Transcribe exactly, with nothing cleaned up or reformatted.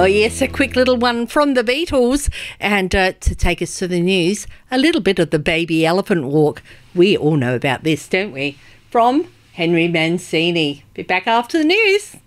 yes, a quick little one from the Beatles. And uh, to take us to the news, a little bit of the baby elephant walk. We all know about this, don't we? From Henry Mancini. Be back after the news.